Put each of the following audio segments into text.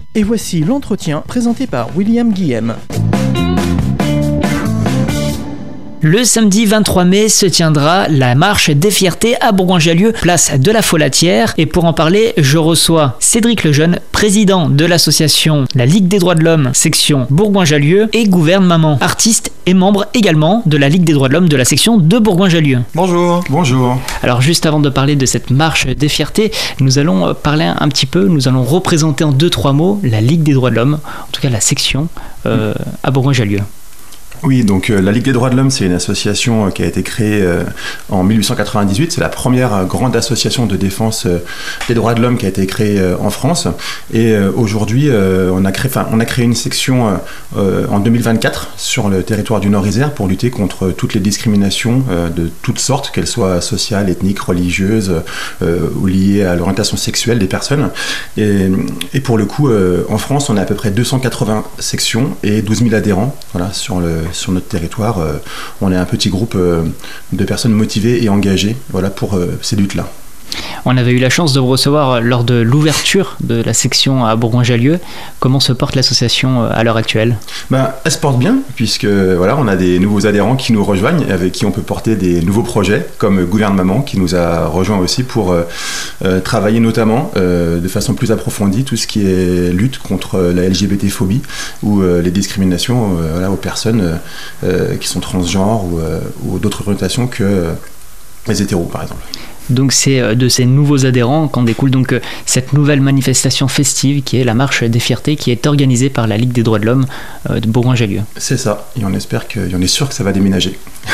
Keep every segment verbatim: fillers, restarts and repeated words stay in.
Et voici l'entretien présenté par William Guillem. Le samedi vingt-trois mai se tiendra la marche des fiertés à Bourgoin-Jallieu, place de la Folatière. Et pour en parler, je reçois Cédric Lejeune, président de l'association La Ligue des droits de l'homme, section Bourgoin-Jallieu, et Gouverne Maman, artiste et membre également de la Ligue des droits de l'homme de la section de Bourgoin-Jallieu. Bonjour. Bonjour. Alors juste avant de parler de cette marche des fiertés, nous allons parler un petit peu, nous allons représenter en deux, trois mots la Ligue des droits de l'homme, en tout cas la section euh, à Bourgoin-Jallieu. Oui, donc euh, la Ligue des droits de l'homme, c'est une association euh, qui a été créée euh, en dix-huit cent quatre-vingt-dix-huit. C'est la première euh, grande association de défense euh, des droits de l'homme qui a été créée euh, en France. Et euh, aujourd'hui, euh, on a créé, enfin, on a créé une section euh, en deux mille vingt-quatre sur le territoire du Nord-Isère pour lutter contre toutes les discriminations euh, de toutes sortes, qu'elles soient sociales, ethniques, religieuses euh, ou liées à l'orientation sexuelle des personnes. Et, et pour le coup, euh, en France, on a à peu près deux cent quatre-vingts sections et douze mille adhérents, voilà, sur le sur notre territoire. Euh, on est un petit groupe euh, de personnes motivées et engagées, voilà, pour euh, ces luttes-là. On avait eu la chance de vous recevoir lors de l'ouverture de la section à Bourgoin-Jallieu. Comment se porte l'association à l'heure actuelle ? Ben, elle se porte bien, puisque voilà, on a des nouveaux adhérents qui nous rejoignent, avec qui on peut porter des nouveaux projets, comme Gouverne Maman, qui nous a rejoints aussi pour euh, euh, travailler notamment euh, de façon plus approfondie tout ce qui est lutte contre la L G B T-phobie ou euh, les discriminations euh, voilà, aux personnes euh, qui sont transgenres ou, euh, ou d'autres orientations que euh, les hétéros, par exemple. Donc c'est de ces nouveaux adhérents qu'en découle donc cette nouvelle manifestation festive qui est la marche des fiertés, qui est organisée par la Ligue des droits de l'homme de Bourgoin-Jallieu. C'est ça, et on espère que, et on est sûr que ça va déménager.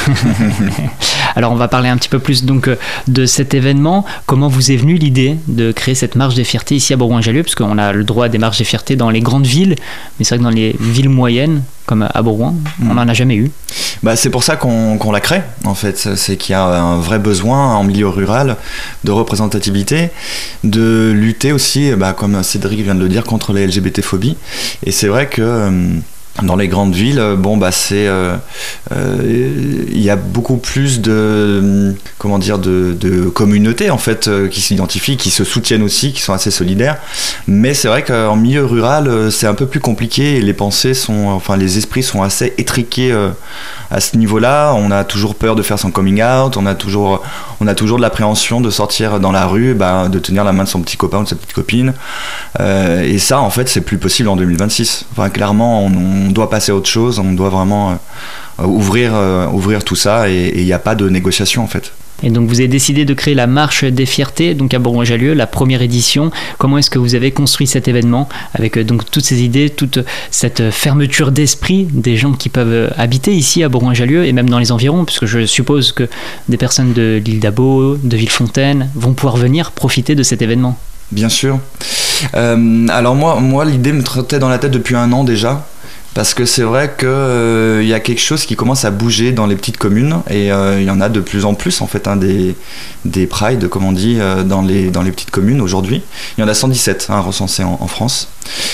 Alors on va parler un petit peu plus donc de cet événement. Comment vous est venue l'idée de créer cette marche des fiertés ici à Bourgoin-Jallieu, parce qu'on a le droit des marches des fiertés dans les grandes villes, mais c'est vrai que dans les villes moyennes, comme à Bourgoin, on n'en a jamais eu. Bah, c'est pour ça qu'on, qu'on l'a crée, en fait. C'est qu'il y a un vrai besoin en milieu rural de représentativité, de lutter aussi, bah, comme Cédric vient de le dire, contre les L G B T-phobie. Et c'est vrai que euh, dans les grandes villes, bon bah c'est, euh, euh, il y a beaucoup plus de, comment dire, de, de communautés en fait euh, qui s'identifient, qui se soutiennent aussi, qui sont assez solidaires. Mais c'est vrai qu'en milieu rural, euh, c'est un peu plus compliqué et les pensées sont, enfin les esprits sont assez étriqués euh, à ce niveau-là. On a toujours peur de faire son coming out, on a toujours, on a toujours de l'appréhension de sortir dans la rue, bah, de tenir la main de son petit copain ou de sa petite copine. Euh, et ça, en fait, c'est plus possible en deux mille vingt-six. Enfin, clairement, on, on On doit passer à autre chose, on doit vraiment euh, ouvrir, euh, ouvrir tout ça et il n'y a pas de négociation en fait. Et donc vous avez décidé de créer la marche des fiertés donc à Bourgoin-Jallieu, la première édition. Comment est-ce que vous avez construit cet événement avec donc toutes ces idées, toute cette fermeture d'esprit des gens qui peuvent habiter ici à Bourgoin-Jallieu et même dans les environs, puisque je suppose que des personnes de l'île d'Abo, de Villefontaine vont pouvoir venir profiter de cet événement. Bien sûr. Euh, alors moi, moi l'idée me trottait dans la tête depuis un an déjà. Parce que c'est vrai qu'il euh, y a quelque chose qui commence à bouger dans les petites communes et il euh, y en a de plus en plus en fait hein, des, des prides comme on dit euh, dans, les, dans les petites communes aujourd'hui. Il y en a cent dix-sept hein, recensés en, en France.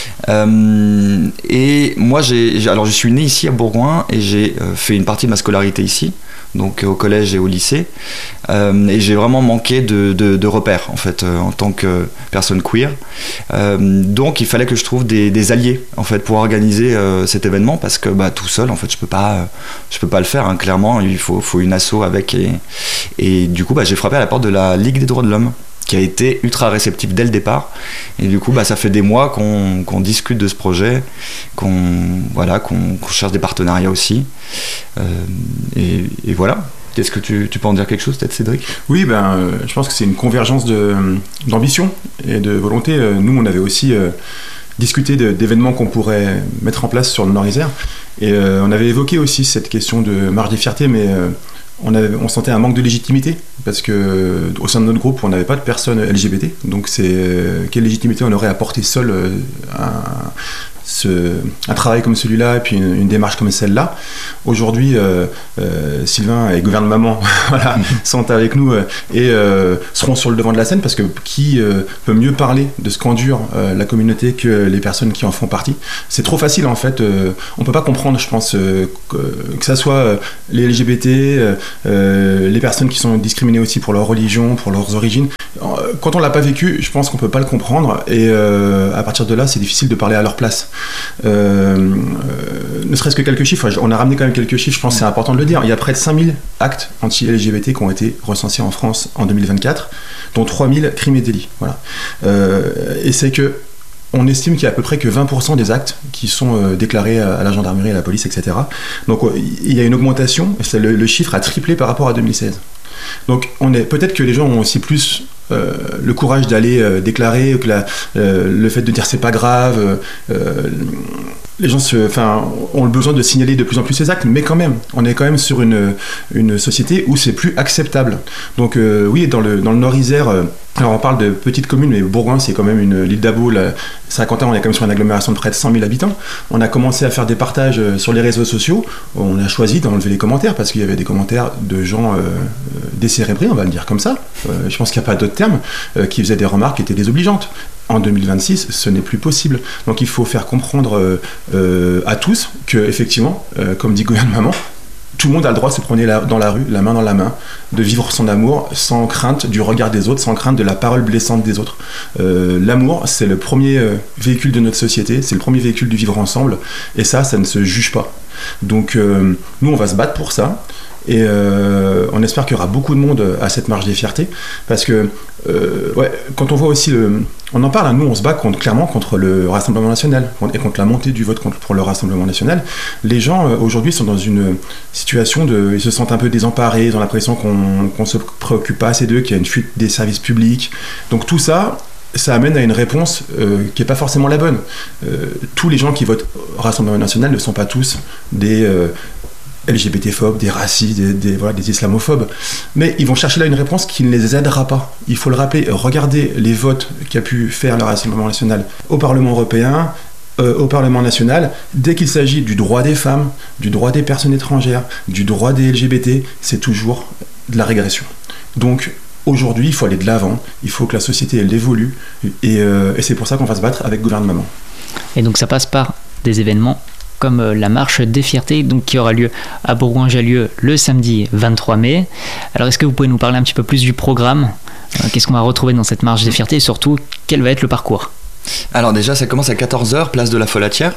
Euh, et moi j'ai, j'ai, alors je suis né ici à Bourgoin et j'ai euh, fait une partie de ma scolarité ici, donc au collège et au lycée, euh, et j'ai vraiment manqué de, de, de repères en fait euh, en tant que personne queer. Euh, donc il fallait que je trouve des, des alliés en fait pour organiser euh, cet événement parce que bah, tout seul en fait je peux pas, je peux pas le faire hein, clairement il faut, faut une asso avec et, et du coup bah, j'ai frappé à la porte de la Ligue des droits de l'homme qui a été ultra réceptif dès le départ et du coup bah, ça fait des mois qu'on, qu'on discute de ce projet, qu'on, voilà, qu'on, qu'on cherche des partenariats aussi euh, et, et voilà. Est-ce que tu, tu peux en dire quelque chose peut-être Cédric ? Oui, ben, euh, je pense que c'est une convergence de, d'ambition et de volonté. Euh, nous on avait aussi euh, discuté de, d'événements qu'on pourrait mettre en place sur le Nord-Isère et euh, on avait évoqué aussi cette question de marche des fiertés mais euh, On, avait, on sentait un manque de légitimité parce que au sein de notre groupe on n'avait pas de personnes L G B T donc c'est euh, quelle légitimité on aurait à porter seul euh, un, ce, un travail comme celui-là et puis une, une démarche comme celle-là. Aujourd'hui, euh, euh, Sylvain et gouvernement voilà, sont avec nous euh, et euh, seront sur le devant de la scène parce que qui euh, peut mieux parler de ce qu'endure euh, la communauté que les personnes qui en font partie. C'est trop facile en fait. Euh, on peut pas comprendre, je pense, euh, que, que ça soit euh, les L G B T, euh, euh, les personnes qui sont discriminées aussi pour leur religion, pour leurs origines. Quand on l'a pas vécu, je pense qu'on peut pas le comprendre et euh, à partir de là, c'est difficile de parler à leur place. Euh, euh, ne serait-ce que quelques chiffres, on a ramené quand même quelques chiffres, je pense que c'est important de le dire. Il y a près de cinq mille actes anti-L G B T qui ont été recensés en France en deux mille vingt-quatre, dont trois mille crimes et délits. Voilà. Euh, et c'est que on estime qu'il y a à peu près que vingt pour cent des actes qui sont euh, déclarés à, à la gendarmerie, à la police, et cetera. Donc euh, il y a une augmentation, c'est le, le chiffre a triplé par rapport à deux mille seize. Donc on est, peut-être que les gens ont aussi plus euh, le courage d'aller euh, déclarer, que la, euh, le fait de dire c'est pas grave, euh, les gens se, enfin, ont le besoin de signaler de plus en plus ces actes, mais quand même, on est quand même sur une, une société où c'est plus acceptable. Donc euh, oui, dans le, dans le Nord-Isère, euh, alors on parle de petites communes, mais Bourgoin c'est quand même une, l'île d'Abo, Saint-Quentin, on est quand même sur une agglomération de près de cent mille habitants. On a commencé à faire des partages sur les réseaux sociaux, on a choisi d'enlever les commentaires parce qu'il y avait des commentaires de gens euh, décérébrés, on va le dire comme ça, euh, je pense qu'il n'y a pas d'autre terme, euh, qui faisaient des remarques qui étaient désobligeantes. En deux mille vingt-six, ce n'est plus possible. Donc il faut faire comprendre euh, euh, à tous que, effectivement, euh, comme dit gouvernement, tout le monde a le droit de se promener la, dans la rue, la main dans la main, de vivre son amour sans crainte du regard des autres, sans crainte de la parole blessante des autres. Euh, l'amour, c'est le premier euh, véhicule de notre société, c'est le premier véhicule du vivre ensemble, et ça, ça ne se juge pas. Donc euh, nous, on va se battre pour ça. Et euh, on espère qu'il y aura beaucoup de monde à cette marche des fiertés, parce que euh, ouais, quand on voit aussi le, on en parle, hein, nous on se bat contre, clairement contre le Rassemblement National et contre la montée du vote contre, pour le Rassemblement National. Les gens euh, aujourd'hui sont dans une situation de, ils se sentent un peu désemparés, ils ont l'impression qu'on qu'on se préoccupe pas assez d'eux, qu'il y a une fuite des services publics. Donc tout ça, ça amène à une réponse euh, qui n'est pas forcément la bonne. Euh, tous les gens qui votent au Rassemblement National ne sont pas tous des euh, L G B T-phobes, des racistes, des, des, voilà, des islamophobes. Mais ils vont chercher là une réponse qui ne les aidera pas. Il faut le rappeler, regardez les votes qu'a pu faire le Rassemblement National au Parlement européen, euh, au Parlement national. Dès qu'il s'agit du droit des femmes, du droit des personnes étrangères, du droit des L G B T, c'est toujours de la régression. Donc, aujourd'hui, il faut aller de l'avant, il faut que la société, elle évolue, et, euh, et c'est pour ça qu'on va se battre avec gouvernement. Et donc ça passe par des événements comme la marche des fiertés, donc qui aura lieu à Bourgoin-Jallieu le samedi vingt-trois mai. Alors est-ce que vous pouvez nous parler un petit peu plus du programme ? euh, Qu'est-ce qu'on va retrouver dans cette marche des fiertés et surtout, quel va être le parcours ? Alors déjà, ça commence à quatorze heures, place de la Folatière.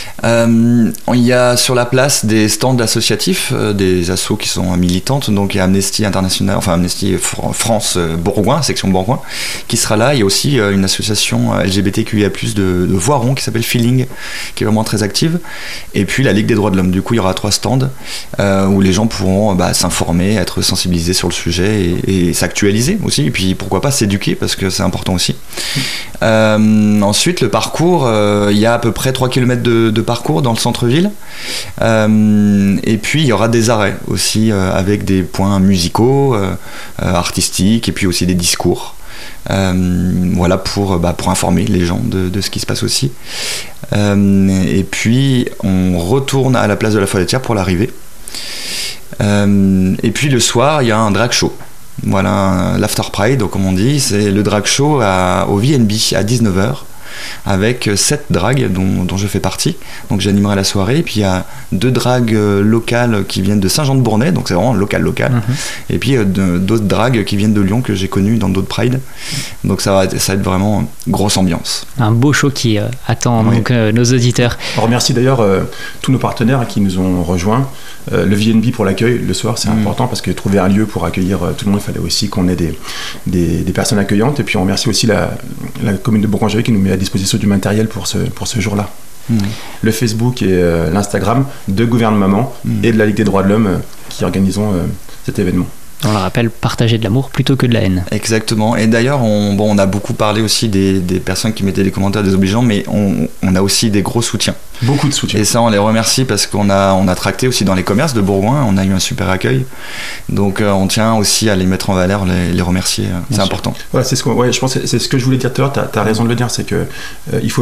Euh, il y a sur la place des stands associatifs, euh, des assos qui sont militantes. Donc il y a Amnesty International, enfin Amnesty France euh, Bourgoin, section Bourgoin, qui sera là. Il y a aussi euh, une association L G B T Q I A plus, de, de Voiron qui s'appelle Feeling, qui est vraiment très active. Et puis la Ligue des droits de l'homme. Du coup, il y aura trois stands euh, où les gens pourront bah, s'informer, être sensibilisés sur le sujet et, et s'actualiser aussi. Et puis pourquoi pas s'éduquer, parce que c'est important aussi. Euh, ensuite, le parcours, euh, il y a à peu près trois kilomètres de De, de parcours dans le centre-ville, euh, et puis il y aura des arrêts aussi euh, avec des points musicaux, euh, euh, artistiques, et puis aussi des discours, euh, voilà, pour, bah, pour informer les gens de, de ce qui se passe aussi. Euh, et puis on retourne à la place de la Folatière pour l'arrivée, euh, et puis le soir il y a un drag show. Voilà, l'After Pride, comme on dit, c'est le drag show à, au V N B à dix-neuf heures. Avec sept dragues dont, dont je fais partie, donc j'animerai la soirée. Et puis il y a deux dragues locales qui viennent de Saint-Jean-de-Bournay, donc c'est vraiment local local, mm-hmm. Et puis euh, de, d'autres dragues qui viennent de Lyon que j'ai connues dans d'autres prides, donc ça va, ça va être vraiment grosse ambiance. Un beau show qui euh, attend oui. donc, euh, nos auditeurs. On remercie d'ailleurs euh, tous nos partenaires qui nous ont rejoints, euh, le V N B pour l'accueil le soir, c'est mm. important parce que trouver un lieu pour accueillir euh, tout le monde, il fallait aussi qu'on ait des, des, des personnes accueillantes. Et puis on remercie aussi la, la commune de Bourgoin-Jallieu qui nous met à disposition du matériel pour ce, pour ce jour-là. Mmh. Le Facebook et euh, l'Instagram de gouvernement mmh. et de la Ligue des droits de l'homme euh, qui organisons euh, cet événement. On le rappelle, partager de l'amour plutôt que de la haine. Exactement. Et d'ailleurs, on, bon, on a beaucoup parlé aussi des, des personnes qui mettaient des commentaires désobligeants, mais on, on a aussi des gros soutiens. Beaucoup de soutien. Et ça, on les remercie parce qu'on a, on a tracté aussi dans les commerces de Bourgoin, on a eu un super accueil. Donc euh, on tient aussi à les mettre en valeur, les, les remercier, c'est Bien important. Voilà, c'est ce que, ouais, je pense que c'est ce que je voulais dire tout à l'heure, tu as raison de le dire, c'est qu'il euh, faut faire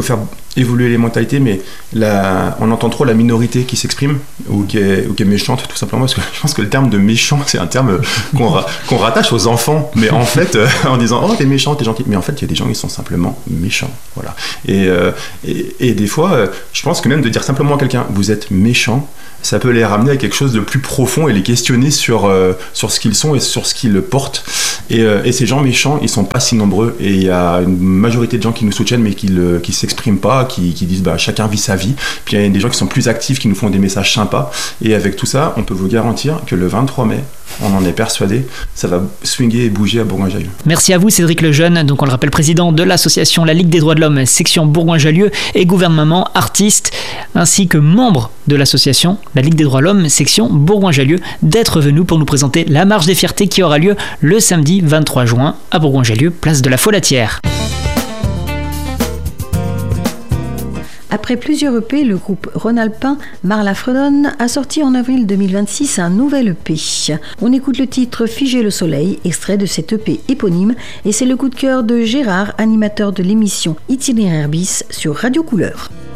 évoluer les mentalités, mais la, on entend trop la minorité qui s'exprime ou qui, est, ou qui est méchante, tout simplement, parce que je pense que le terme de méchant, c'est un terme qu'on, ra, qu'on rattache aux enfants, mais en fait, euh, en disant « Oh, t'es méchant, t'es gentil », mais en fait, il y a des gens qui sont simplement méchants, voilà. Et, euh, et, et des fois, euh, je pense que même de dire simplement à quelqu'un « Vous êtes méchant », ça peut les ramener à quelque chose de plus profond et les questionner sur, euh, sur ce qu'ils sont et sur ce qu'ils portent. Et, euh, et ces gens méchants, ils sont pas si nombreux. Et il y a une majorité de gens qui nous soutiennent, mais qui ne s'expriment pas, qui, qui disent bah, chacun vit sa vie. Puis il y a des gens qui sont plus actifs, qui nous font des messages sympas. Et avec tout ça, on peut vous garantir que le vingt-trois mai, on en est persuadé, ça va swinguer et bouger à Bourgoin-Jallieu. Merci à vous Cédric Lejeune, donc on le rappelle président de l'association La Ligue des droits de l'homme, section Bourgoin-Jallieu, et gouvernement, artiste, ainsi que membre de l'association La Ligue des droits de l'homme, section Bourgoin-Jallieu, d'être venu pour nous présenter la marche des fiertés qui aura lieu le samedi vingt-trois juin à Bourgoin-Jallieu, place de la Folatière. Après plusieurs E P, le groupe rhône-alpin Marla-Fredon a sorti en avril deux mille vingt-six un nouvel E P. On écoute le titre Figer le soleil, extrait de cet E P éponyme, et c'est le coup de cœur de Gérard, animateur de l'émission Itinéraire bis sur Radio Couleur.